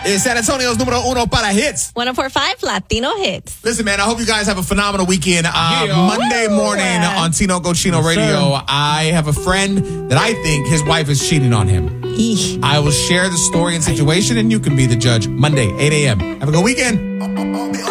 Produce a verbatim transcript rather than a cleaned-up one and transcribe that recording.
is San Antonio's numero uno para hits. one oh four point five Latino Hits. Listen, man, I hope you guys have a phenomenal weekend. Uh, Yeah. Monday morning Yeah. on Tinoco Chino Yes, Radio, sir. I have a friend that I think his wife is cheating on him. Eesh. I will share the story and situation, and you can be the judge. Monday, eight a.m. Have a good weekend.